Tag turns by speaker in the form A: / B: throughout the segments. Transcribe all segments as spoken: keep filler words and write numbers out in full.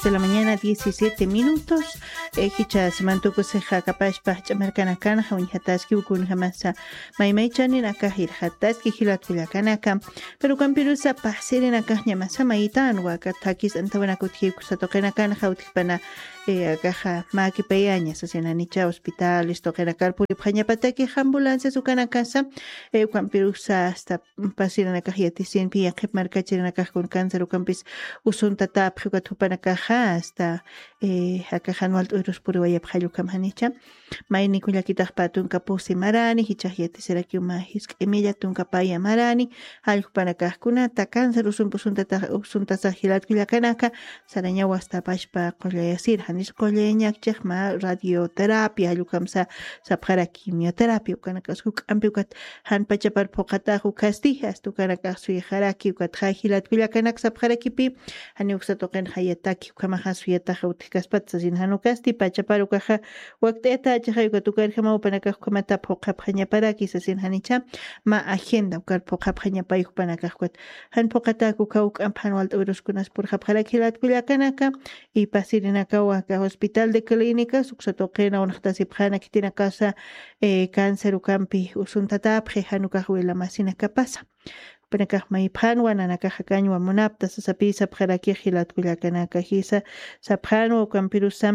A: de la mañana, diecisiete minutos. Hicha se mantuvo seja capaz para chamarcana cana, jaunjataski ukun jamasa. Maimaichani nakahir hataski hilatula kanaka. Pero campirusa pasir na kahnya masa maitan wakatakis antawana kutki kusatokena kana jautikpana. Eh, caja maki peyaña sociananicha hospitales toquera carpuri paña pataki ambulancia su cana casa eh campirusa hasta pasir na cajeti cien pia que marca chirena caja con cáncer o campis usun tata pjukatupana caja hasta eh caja anual euros por vaya pjalu kamhanicha maini kuya kitah patun kapusi marani hichayeti será que uma hisk emilia tun kapaya marani algo para kahkuna ta cáncer usun pusun tata usun tasa hilat kuya kanaka saraña hasta pashpa qolayasir hanis qoleñak chekma radioterapia lukamsa sapjara quimioterapia kanakas huk ampiukat han pachapar pokata hukasti astu kanakas suijaraki ukat hajilat kuya kanak sapjara kipi hani uksa toqen hayataki kamaha suyata hautikaspat sin hanukasti pachapar ukaja wakteta chayuka tukar kama upanakaj kamata poqa phanya para kisasin hanicha ma agenda ukar poqa phanya pa upanakaj kwat han pokata kukauk ampan walt euros kunas por japjara kilat kuya kanaka y pasirina kawa ka hospital de clínica suksatoqena unahtasi phana kitina casa eh cáncer ukampi usuntata phehanuka huela masina kapasa panakaj mai phanwa nanakaja kañwa munapta sasapisa phara kihilat kuya kanaka hisa saphanwa ukampirusa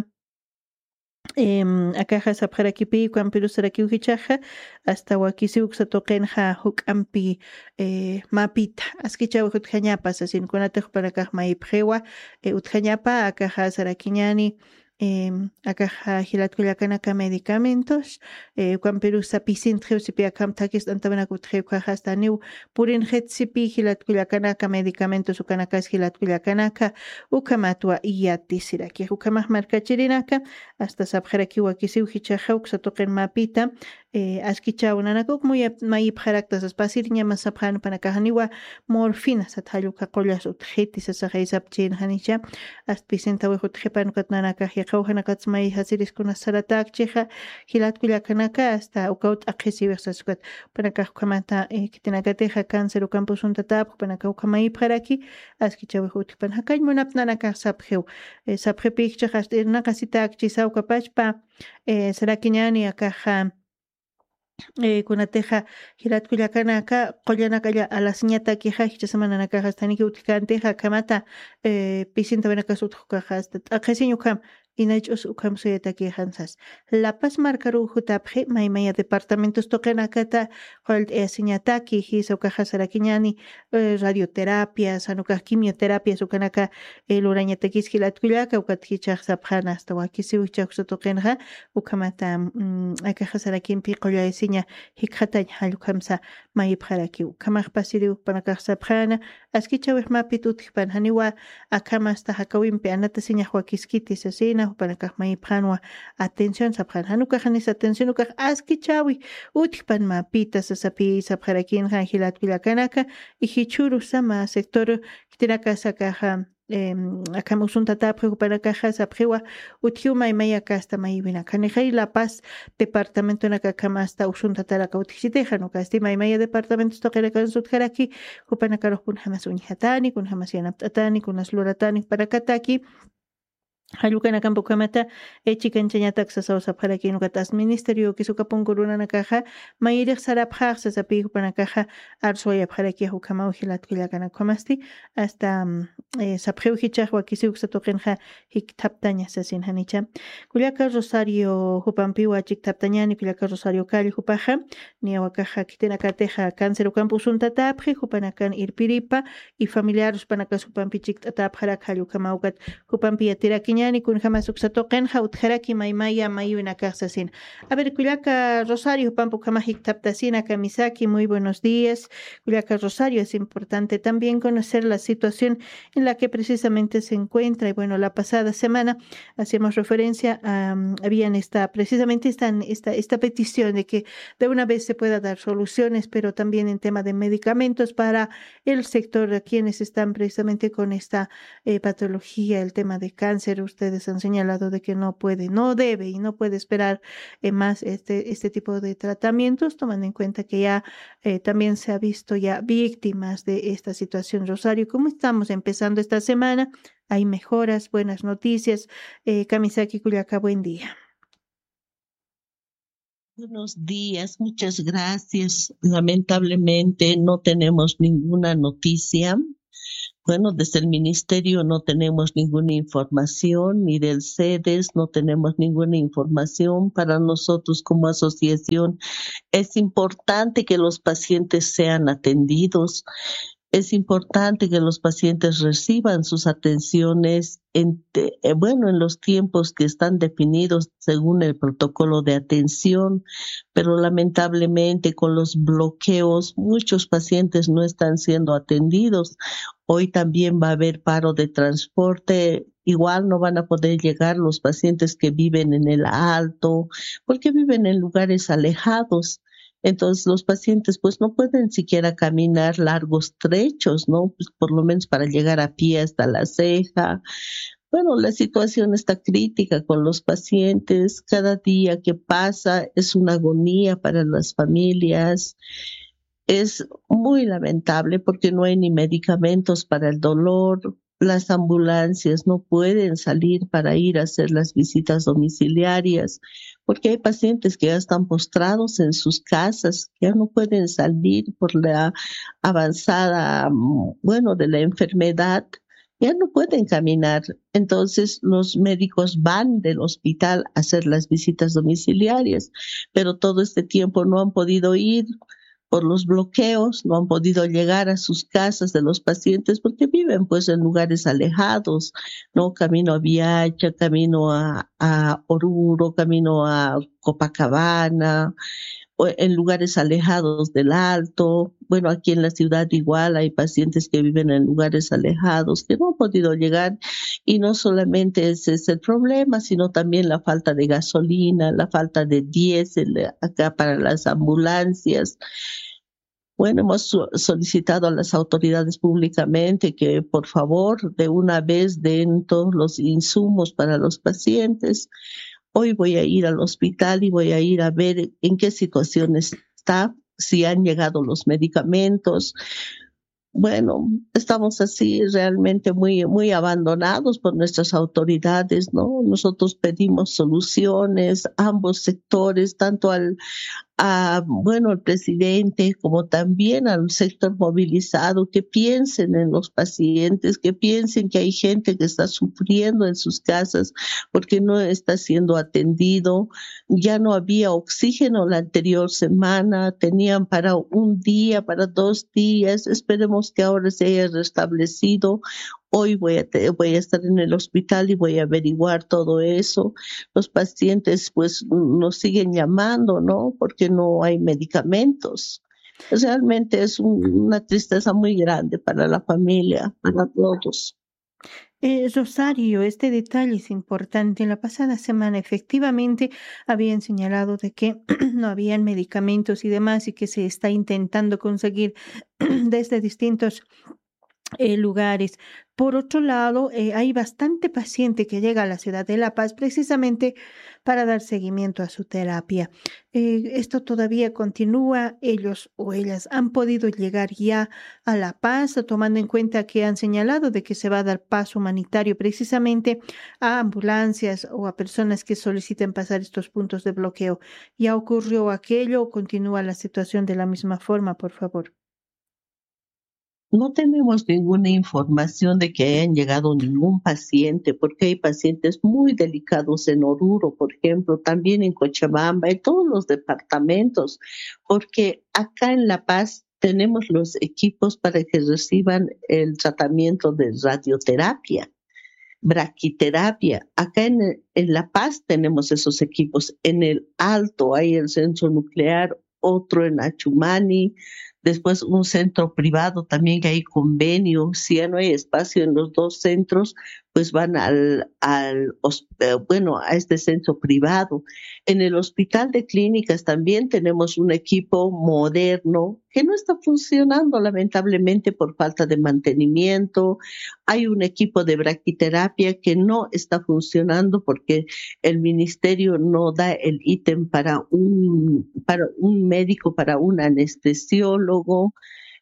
A: Eh, akaja sapjara kipi kwampiru saraki uhichaja hasta wakisi uksatoqenja hukampi eh, mapita askicha utjañapa sasin kunata para kaj pjewa eh, utjañapa akaja sarakiñani eh, akaja hilatkullakanaka medicamentos eh, kwampiru sapisin tjeusipi akam takis antabana kutjeukaja hasta niu purin jetsipi hilatkullakanaka medicamentos ukanakas hilatkullakanaka ukamatua iyati siraki ukamaj markachirinaka hasta sabjaraki wakisi uhichaja uksatoqen mapita eh, askicha unanakuk muy mayip jaraktas aspasiriña masabjanu panakajaniwa morfina sathaluka qollas utjeti sasajayisapchin hanicha aspicenta wejutjepanukatnanaka qawhanakats may hasiris kuna saratakchiha hilatkullakanaka hasta ukaut aqhisiwexsasukat panakaj kamata eh, kitinakateja cáncer ukampusuntatap panaka ukamay pharaki askicha wejutpan hakay munapnanaka sabjeu eh, sabjepikcha hasta irnaqasitakchi saukapachpa eh, sarakiñani akaja eh kunateja hilatkullakanaka qollanakalla alasiñata kiha hicha semana naka hastaniki utkanteja kamata eh pisinta benaka sutjuka hasta aqhesiñu kam inachus ukam suyataki hansas La Paz marcaru jutapje maimaya departamentos tokenakata qol esiñataki hisa ukaja sarakiñani eh, radioterapia sanuka quimioterapia sukanaka el urañatakis hilatkullaka ukatkichaj sapjana hasta wakisi uchak sotokenja ukamata mm, akaja sarakimpi qolla esiña hikjatañ halukamsa mayipjaraki ukamaj pasiri upanakaj sapjana askicha wehmapit utjpan haniwa akama hasta hakawimpi anata siña wakiskitis asina upanakaj mayipjanwa atención sapjan hanuka hanis atención ukaj askichawi utjpan mapita sasapi sapjarakin hilatkullakanaka y hichuru sama sector kitinaka sakaja eh, acá usunta tapre para caja sapjewa utiuma y maya casta maivina canejai La Paz departamento na cama hasta usunta taraka utixiteja no castima y maya departamento toquera con sutjaraki kupana karos kun hamas unhatani kun hamas yanaptatani kun asluratani para kataki Halukana campo kamata echikan chañatak sasaw para que no katas ministerio que su capon corona na caja mayir sarapja sasapi para caja arsoya para que hukama uhilat kilakana komasti hasta eh, sapjeu hichaj wakisi uksatokenja hik taptaña sasin hanicha kuliaka Rosario hupampi wachik taptañani kuliaka Rosario kali hupaja ni awakaja kitena kateja cáncer campo sunta tapje hupanakan irpiripa y familiares panakas hupampi chik tapjara halukama ukat hupampi atiraki ñani kun jamás uksatoqen hautjaraki maymaya mayuna kasasin. A ver, Culiaca Rosario, Pampo Kamajik Taptasina, Kamisaki, muy buenos días. Culiaca Rosario, es importante también conocer la situación en la que precisamente se encuentra. Y bueno, la pasada semana hacíamos referencia a, um, habían esta, precisamente esta, esta, esta petición de que de una vez se pueda dar soluciones, pero también en tema de medicamentos para el sector de quienes están precisamente con esta eh, patología, el tema de cáncer. Ustedes han señalado de que no puede, no debe y no puede esperar eh, más este, este tipo de tratamientos, tomando en cuenta que ya eh, también se ha visto ya víctimas de esta situación. Rosario, ¿cómo estamos empezando esta semana? hay mejoras, buenas noticias. Eh, Kamisaki Culiaca, buen día.
B: Buenos días, muchas gracias. Lamentablemente no tenemos ninguna noticia. Bueno, desde el ministerio no tenemos ninguna información, ni del CEDES no tenemos ninguna información. Para nosotros como asociación es importante que los pacientes sean atendidos. Es importante que los pacientes reciban sus atenciones en, te- eh, bueno, en los tiempos que están definidos según el protocolo de atención, pero lamentablemente con los bloqueos muchos pacientes no están siendo atendidos. Hoy también va a haber paro de transporte. Igual no van a poder llegar los pacientes que viven en el Alto, porque viven en lugares alejados. Entonces los pacientes pues no pueden siquiera caminar largos trechos, ¿no? Pues por lo menos para llegar a pie hasta la ceja. Bueno, la situación está crítica con los pacientes. Cada día que pasa es una agonía para las familias. Es muy lamentable porque no hay ni medicamentos para el dolor. Las ambulancias no pueden salir para ir a hacer las visitas domiciliarias porque hay pacientes que ya están postrados en sus casas, que ya no pueden salir por la avanzada, mm, bueno, de la enfermedad, ya no pueden caminar. Entonces los médicos van del hospital a hacer las visitas domiciliarias, pero todo este tiempo no han podido ir por los bloqueos, no han podido llegar a sus casas de los pacientes porque viven pues en lugares alejados, ¿no? Camino a Viacha, camino a, a Oruro, camino a Copacabana, o en lugares alejados del Alto. Bueno, aquí en la ciudad igual hay pacientes que viven en lugares alejados que no han podido llegar, y no solamente ese es el problema, sino también la falta de gasolina, la falta de diésel acá para las ambulancias. Bueno, hemos so- solicitado a las autoridades públicamente que por favor de una vez den todos los insumos para los pacientes. Hoy voy a ir al hospital y voy a ir a ver en qué situación está, si han llegado los medicamentos. Bueno, estamos así realmente muy, muy abandonados por nuestras autoridades, ¿no? Nosotros pedimos soluciones, ambos sectores, tanto al a, bueno, al presidente como también al sector movilizado, que piensen en los pacientes, que piensen que hay gente que está sufriendo en sus casas porque no está siendo atendido. Ya no había oxígeno la anterior semana, tenían para un día, para dos días. Esperemos que ahora se haya restablecido. Hoy voy a, te- voy a estar en el hospital y voy a averiguar todo eso. Los pacientes pues nos siguen llamando, ¿no? Porque no hay medicamentos. Realmente es un- una tristeza muy grande para la familia, para todos.
A: Eh, Rosario, este detalle es importante. La pasada semana efectivamente habían señalado de que no habían medicamentos y demás y que se está intentando conseguir desde distintos eh, lugares. Por otro lado, eh, hay bastante paciente que llega a la ciudad de La Paz precisamente para dar seguimiento a su terapia. Eh, esto todavía continúa. Ellos o ellas han podido llegar ya a La Paz, tomando en cuenta que han señalado de que se va a dar paso humanitario precisamente a ambulancias o a personas que soliciten pasar estos puntos de bloqueo. ¿Ya ocurrió aquello o continúa la situación de la misma forma, por favor?
B: No tenemos ninguna información de que hayan llegado ningún paciente, porque hay pacientes muy delicados en Oruro, por ejemplo, también en Cochabamba, en todos los departamentos, porque acá en La Paz tenemos los equipos para que reciban el tratamiento de radioterapia, braquiterapia. Acá en, en La Paz tenemos esos equipos. En el Alto hay el centro nuclear, otro en Achumani, después un centro privado también que hay convenio. Si ya no hay espacio en los dos centros, pues van al, al hos- eh, bueno, a este centro privado. En el hospital de clínicas también tenemos un equipo moderno que no está funcionando lamentablemente por falta de mantenimiento. Hay un equipo de braquiterapia que no está funcionando porque el ministerio no da el ítem para un, para un médico, para un anestesiólogo.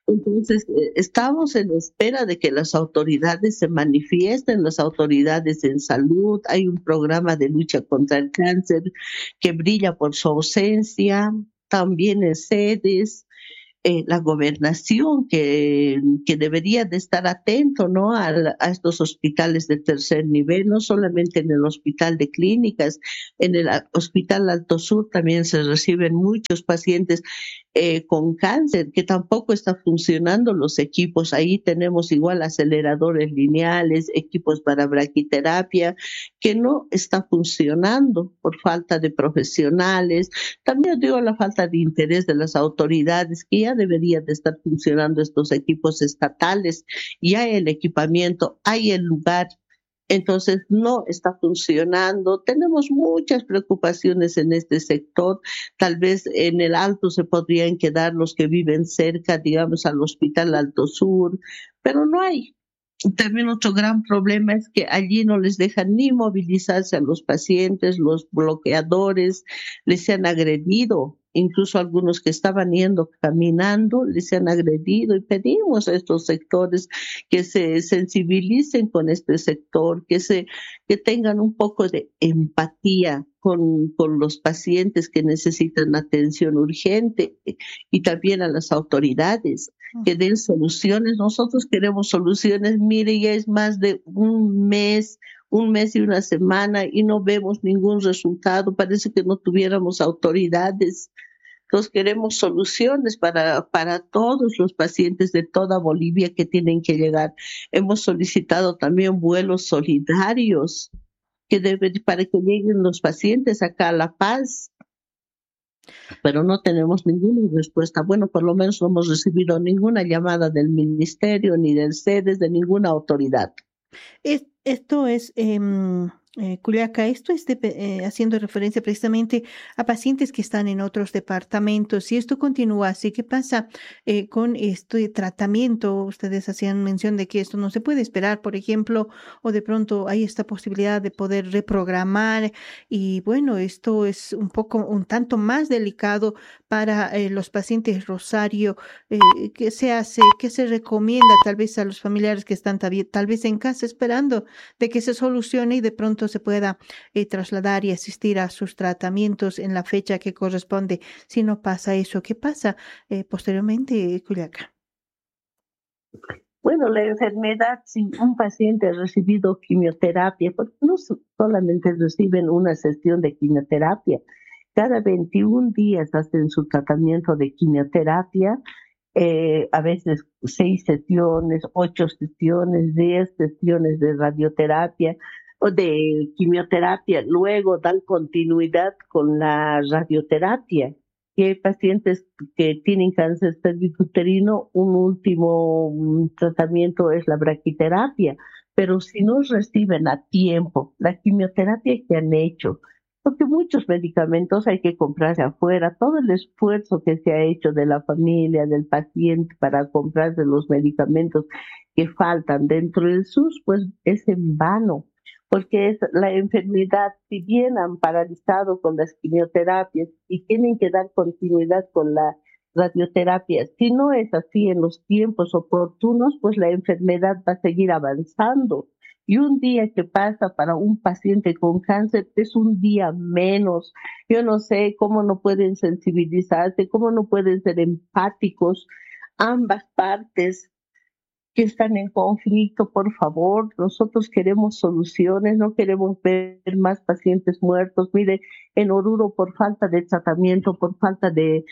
B: Entonces, eh, estamos en espera de que las autoridades se manifiesten, las autoridades en salud. Hay un programa de lucha contra el cáncer que brilla por su ausencia, también en sedes. Eh, la gobernación que, que debería de estar atento, ¿no?, a, la- a estos hospitales de tercer nivel, no solamente en el hospital de clínicas, en el a- hospital Alto Sur también se reciben muchos pacientes eh, con cáncer, que tampoco está funcionando los equipos. Ahí tenemos igual aceleradores lineales, equipos para braquiterapia, que no está funcionando por falta de profesionales. También digo la falta de interés de las autoridades, que ya deberían de estar funcionando estos equipos estatales. Ya hay el equipamiento, hay el lugar, entonces no está funcionando. Tenemos muchas preocupaciones en este sector. Tal vez en el Alto se podrían quedar los que viven cerca, digamos, al Hospital Alto Sur, pero no hay. También otro gran problema es que allí no les dejan ni movilizarse a los pacientes, los bloqueadores les han agredido, incluso algunos que estaban yendo caminando les han agredido, y pedimos a estos sectores que se sensibilicen con este sector, que se que tengan un poco de empatía con, con los pacientes que necesitan atención urgente, y también a las autoridades que den soluciones. Nosotros queremos soluciones. Mire, ya es más de un mes, un mes y una semana y no vemos ningún resultado. Parece que no tuviéramos autoridades. Entonces queremos soluciones para, para todos los pacientes de toda Bolivia que tienen que llegar. Hemos solicitado también vuelos solidarios que deben, para que lleguen los pacientes acá a La Paz, pero no tenemos ninguna respuesta. Bueno, por lo menos no hemos recibido ninguna llamada del ministerio ni del SEDES, de ninguna autoridad.
A: Es- esto es, em, eh, Culiaca, esto es de- eh, haciendo referencia precisamente a pacientes que están en otros departamentos. Si esto continúa así, ¿qué pasa eh, con este tratamiento? Ustedes hacían mención de que esto no se puede esperar, por ejemplo, o de pronto hay esta posibilidad de poder reprogramar. Y bueno, esto es un poco, un tanto más delicado para eh, los pacientes Rosario. Eh, ¿qué se hace? ¿Qué se recomienda tal vez a los familiares que están tabi- tal vez en casa esperando de que se solucione y de pronto se pueda eh, trasladar y asistir a sus tratamientos en la fecha que corresponde? Si no pasa eso, ¿qué pasa eh, posteriormente, Culiaca?
B: Bueno, la enfermedad, si un paciente ha recibido quimioterapia, porque no so- solamente reciben una sesión de quimioterapia, cada veintiún días hacen su tratamiento de quimioterapia, eh, a veces seis sesiones, ocho sesiones, diez sesiones de radioterapia o de quimioterapia. Luego dan continuidad con la radioterapia. Y hay pacientes que tienen cáncer cervicuterino, un último mm, tratamiento es la braquiterapia. Pero si no reciben a tiempo la quimioterapia que han hecho, porque muchos medicamentos hay que comprarse afuera, todo el esfuerzo que se ha hecho de la familia, del paciente para comprarse los medicamentos que faltan dentro del S U S, pues es en vano, porque es la enfermedad. Si bien han paralizado con las quimioterapias y tienen que dar continuidad con la radioterapia, si no es así en los tiempos oportunos, pues la enfermedad va a seguir avanzando. Y un día que pasa para un paciente con cáncer es un día menos. Yo no sé cómo no pueden sensibilizarse, cómo no pueden ser empáticos ambas partes que están en conflicto. Por favor, nosotros queremos soluciones, no queremos ver más pacientes muertos. Mire, en Oruro, por falta de tratamiento, por falta de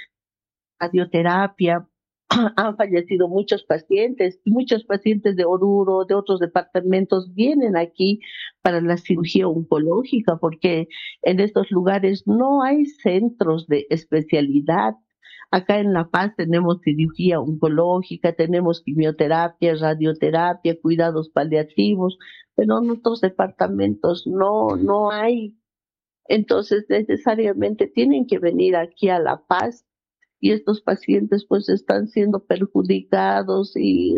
B: radioterapia, han fallecido muchos pacientes. Muchos pacientes de Oruro, de otros departamentos, vienen aquí para la cirugía oncológica, porque en estos lugares no hay centros de especialidad. Acá en La Paz tenemos cirugía oncológica, tenemos quimioterapia, radioterapia, cuidados paliativos, pero en otros departamentos no, no hay. Entonces necesariamente tienen que venir aquí a La Paz, y estos pacientes pues están siendo perjudicados. Y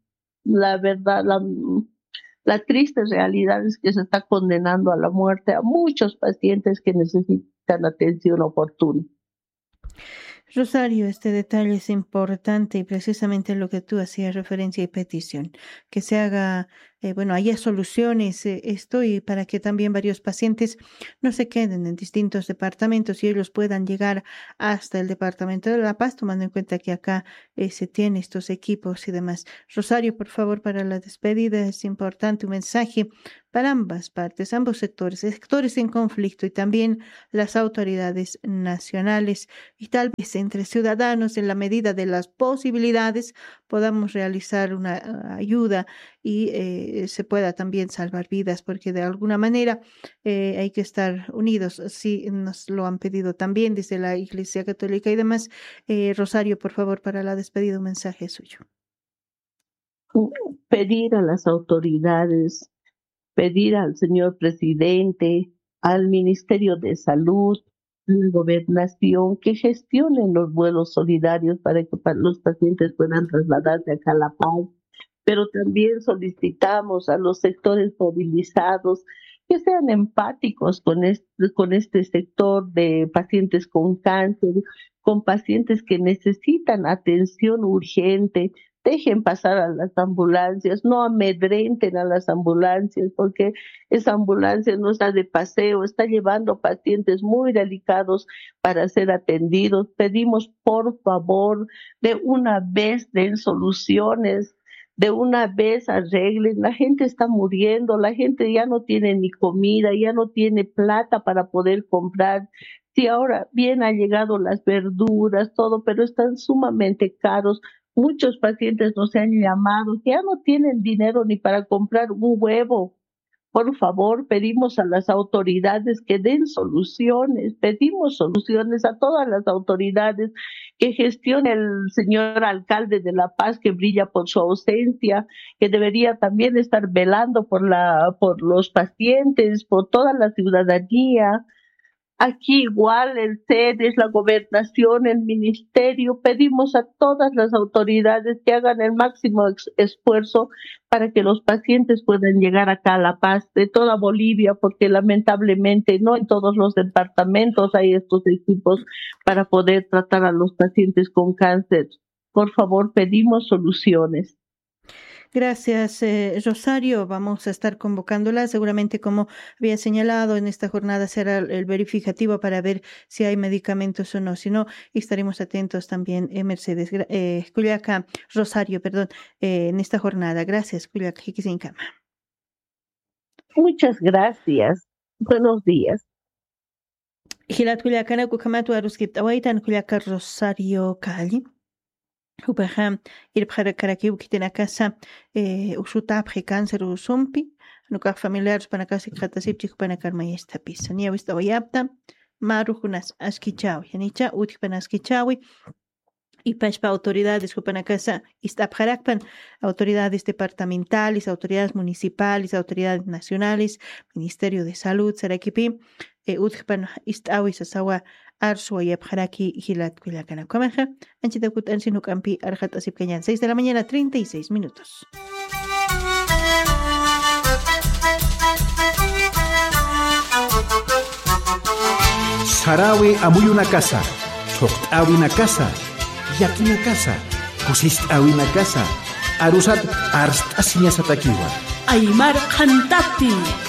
B: la verdad, la, la triste realidad es que se está condenando a la muerte a muchos pacientes que necesitan atención oportuna.
A: Rosario, este detalle es importante y precisamente lo que tú hacías referencia y petición, que se haga, eh, bueno, haya soluciones eh, esto y para que también varios pacientes no se queden en distintos departamentos y ellos puedan llegar hasta el departamento de La Paz, tomando en cuenta que acá eh, se tienen estos equipos y demás. Rosario, por favor, para la despedida es importante un mensaje para ambas partes, ambos sectores, sectores en conflicto y también las autoridades nacionales y tal vez entre ciudadanos en la medida de las posibilidades podamos realizar una uh, ayuda y eh, se pueda también salvar vidas porque de alguna manera eh, hay que estar unidos, sí nos lo han pedido también desde la Iglesia Católica y demás. eh, Rosario, por favor, para la despedida un mensaje suyo.
B: Pedir a las autoridades, pedir al señor presidente, al Ministerio de Salud, la Gobernación, que gestionen los vuelos solidarios para que los pacientes puedan trasladarse acá a La Paz. Pero también solicitamos a los sectores movilizados que sean empáticos con este, con este sector de pacientes con cáncer, con pacientes que necesitan atención urgente. Dejen pasar a las ambulancias, no amedrenten a las ambulancias, porque esa ambulancia no está de paseo, está llevando pacientes muy delicados para ser atendidos. Pedimos, por favor, de una vez den soluciones, de una vez arreglen. La gente está muriendo, la gente ya no tiene ni comida, ya no tiene plata para poder comprar. Sí, ahora bien han llegado las verduras, todo, pero están sumamente caros. Muchos pacientes nos han llamado que ya no tienen dinero ni para comprar un huevo. Por favor, pedimos a las autoridades que den soluciones, pedimos soluciones a todas las autoridades, que gestione el señor alcalde de La Paz, que brilla por su ausencia, que debería también estar velando por la, por los pacientes, por toda la ciudadanía. Aquí igual el C E D E S, la Gobernación, el Ministerio, pedimos a todas las autoridades que hagan el máximo ex- esfuerzo para que los pacientes puedan llegar acá a La Paz, de toda Bolivia, porque lamentablemente no en todos los departamentos hay estos equipos para poder tratar a los pacientes con cáncer. Por favor, pedimos soluciones.
A: Gracias, eh, Rosario. Vamos a estar convocándola. Seguramente, como había señalado, en esta jornada será el verificativo para ver si hay medicamentos o no. Si no, estaremos atentos también, eh, Mercedes, eh, Culiaca, Rosario, perdón, eh, en esta jornada. Gracias, Culiaca, Jiquizincama.
B: Muchas gracias. Buenos días.
A: Hilat Culiacana, Cucamatu, Aruskip, Awaitan, Culiaca, Rosario, Cali. Hupaja irpjara karakiu kitina casa eh usuta cáncer usumpi nuka familiares para casa khatasip para karma esta pisa ni avista vayapta marujunas askichawi yanicha utik para askichawi y pashpa autoridades para casa istapjarakpan autoridades departamentales, autoridades municipales, autoridades nacionales, Ministerio de Salud, Sarakipi, eh utik istawi sasawa Arsua y Abjaraki Hilat Cuilacana Comeja, Anchitakut Ansinukampi, Arjat Asipcañan, seis de la mañana, treinta y seis minutos.
C: Sarawi amuy una casa, Soqtawi una casa, Yaki una casa, Kusist-awi una casa, Arusat Arst Asiñasatakiwa.
D: Aymar Kantati.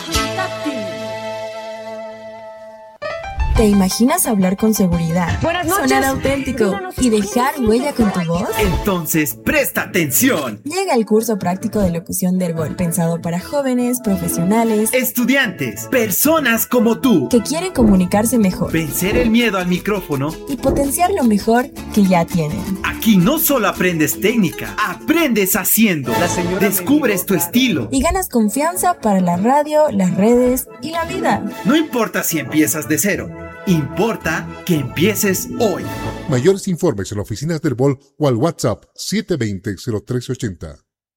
E: ¿Te imaginas hablar con seguridad, sonar auténtico y dejar huella con tu voz?
F: Entonces, presta atención.
E: Llega el curso práctico de locución del Herbol, pensado para jóvenes, profesionales,
F: estudiantes, personas como tú,
E: que quieren comunicarse mejor,
F: vencer el miedo al micrófono
E: y potenciar lo mejor que ya tienen.
F: Aquí no solo aprendes técnica, aprendes haciendo. Descubres tu estilo
E: y ganas confianza para la radio, las redes y la vida.
F: No importa si empiezas de cero. Importa que empieces hoy.
G: Mayores informes en las oficinas del Herbol o al WhatsApp siete dos cero, cero tres ocho cero.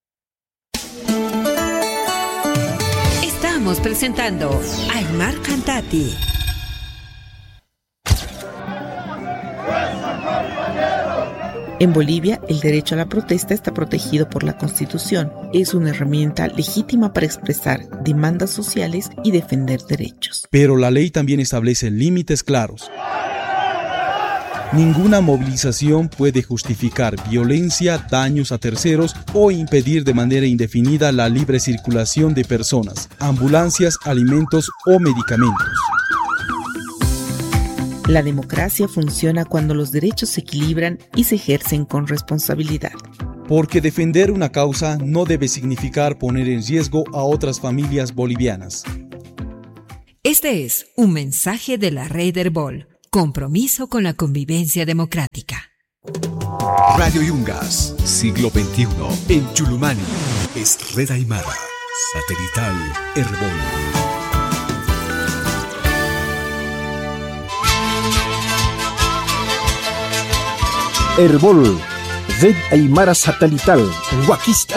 H: Estamos presentando Aymar Cantati.
I: En Bolivia, el derecho a la protesta está protegido por la Constitución. Es una herramienta legítima para expresar demandas sociales y defender derechos.
J: Pero la ley también establece límites claros. Ninguna movilización puede justificar violencia, daños a terceros o impedir de manera indefinida la libre circulación de personas, ambulancias, alimentos o medicamentos.
I: La democracia funciona cuando los derechos se equilibran y se ejercen con responsabilidad.
J: Porque defender una causa no debe significar poner en riesgo a otras familias bolivianas.
H: Este es un mensaje de la Red Herbol. Compromiso con la convivencia democrática.
K: Radio Yungas, siglo veintiuno, en Chulumani. Es Red Aymara, satelital Herbol.
C: Herbol, Red Aymara satelital, Huaquista.